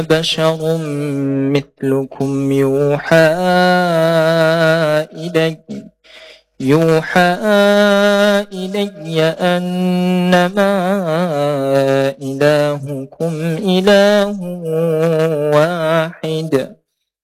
بشر مثلكم يوحى إلي أنما إلهكم إله واحد